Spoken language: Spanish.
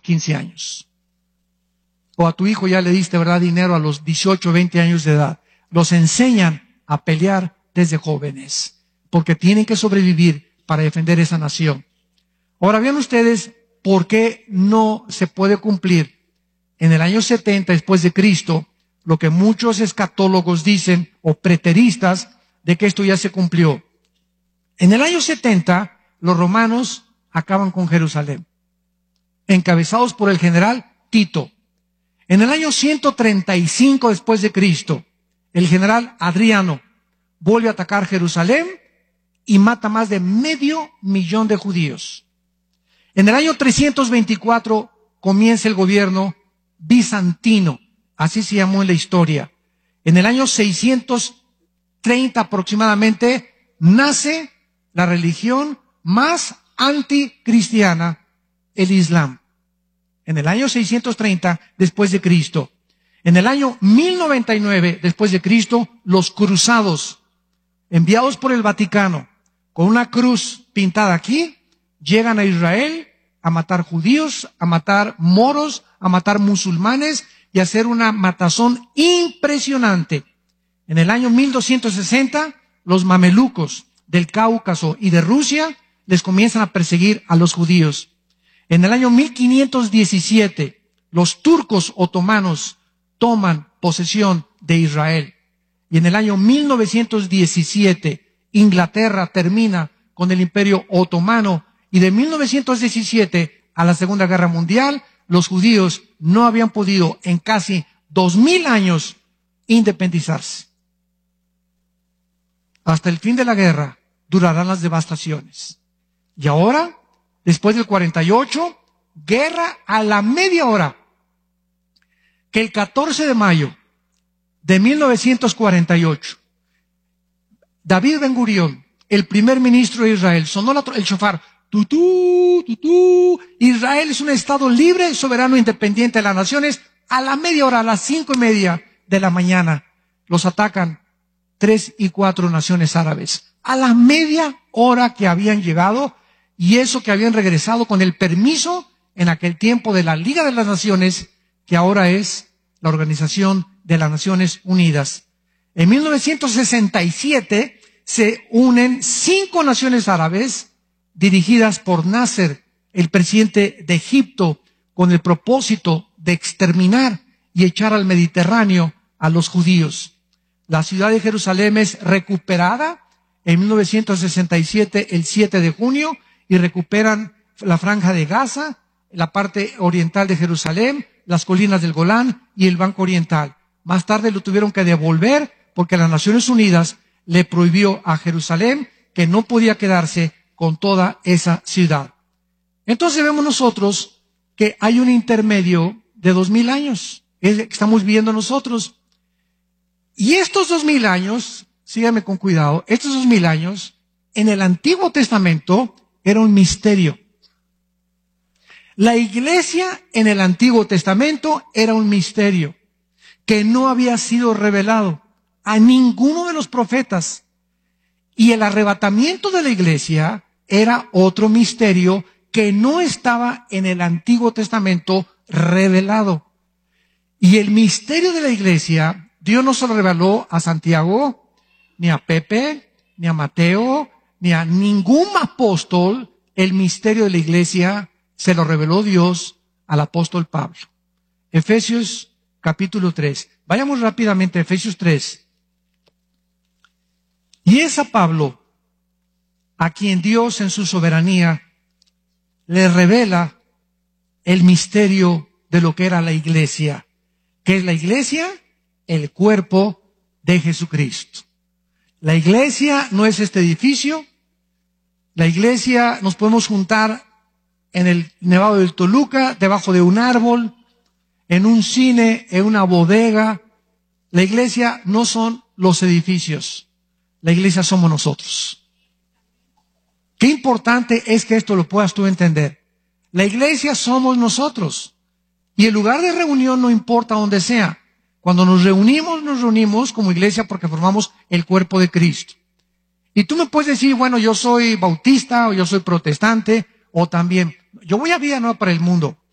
15 años. O a tu hijo ya le diste, ¿verdad?, dinero a los 18, 20 años de edad. Los enseñan a pelear desde jóvenes, porque tienen que sobrevivir para defender esa nación. Ahora vean ustedes por qué no se puede cumplir en el año 70 después de Cristo lo que muchos escatólogos dicen, o preteristas, de que esto ya se cumplió. En el año 70, los romanos acaban con Jerusalén, encabezados por el general Tito. En el año 135 después de Cristo, el general Adriano vuelve a atacar Jerusalén y mata más de 500,000 de judíos. En el año 324 comienza el gobierno bizantino, así se llamó en la historia. En el año 630 aproximadamente nace la religión más anticristiana, el Islam. En el año 630 después de Cristo. En el año 1099 después de Cristo, los cruzados, enviados por el Vaticano, con una cruz pintada aquí, llegan a Israel a matar judíos, a matar moros, a matar musulmanes y a hacer una matazón impresionante. En el año 1260, los mamelucos del Cáucaso y de Rusia les comienzan a perseguir a los judíos. En el año 1517, los turcos otomanos toman posesión de Israel. Y en el año 1917, Inglaterra termina con el Imperio Otomano. Y de 1917 a la Segunda Guerra Mundial, los judíos no habían podido en casi 2000 años independizarse. Hasta el fin de la guerra durarán las devastaciones. Y ahora, después del 48, guerra a la media hora. Que el 14 de mayo de 1948, David Ben Gurión, el primer ministro de Israel, sonó el shofar, tutú, tutú. Israel es un estado libre, soberano, independiente de las naciones. A la media hora, a las 5:30 de la mañana, los atacan 3 y 4 naciones árabes. A la media hora que habían llegado, y eso que habían regresado con el permiso en aquel tiempo de la Liga de las Naciones, que ahora es la Organización de las Naciones Unidas. En 1967 se unen 5 naciones árabes dirigidas por Nasser, el presidente de Egipto, con el propósito de exterminar y echar al Mediterráneo a los judíos. La ciudad de Jerusalén es recuperada en 1967, el 7 de junio, y recuperan la franja de Gaza, la parte oriental de Jerusalén, las colinas del Golán y el Banco Oriental. Más tarde lo tuvieron que devolver porque las Naciones Unidas le prohibió a Jerusalén que no podía quedarse con toda esa ciudad. Entonces vemos nosotros que hay un intermedio de 2000 años, es el que estamos viviendo nosotros. Y estos 2000 años, síganme con cuidado, estos 2000 años, en el Antiguo Testamento era un misterio. La iglesia en el Antiguo Testamento era un misterio que no había sido revelado a ninguno de los profetas. Y el arrebatamiento de la iglesia era otro misterio que no estaba en el Antiguo Testamento revelado. Y el misterio de la iglesia, Dios no se lo reveló a Santiago, ni a Pepe, ni a Mateo, ni a ningún apóstol. El misterio de la iglesia se lo reveló Dios al apóstol Pablo. Efesios capítulo 3. Vayamos rápidamente a Efesios 3. Y es a Pablo a quien Dios en su soberanía le revela el misterio de lo que era la iglesia. ¿Qué es la iglesia? El cuerpo de Jesucristo. La iglesia no es este edificio. La iglesia nos podemos juntar en el Nevado del Toluca, debajo de un árbol, en un cine, en una bodega. La iglesia no son los edificios. La iglesia somos nosotros. Qué importante es que esto lo puedas tú entender. La iglesia somos nosotros. Y el lugar de reunión no importa dónde sea. Cuando nos reunimos como iglesia porque formamos el cuerpo de Cristo. Y tú me puedes decir, bueno, yo soy bautista o yo soy protestante o también, yo voy a Vida Nueva para el Mundo.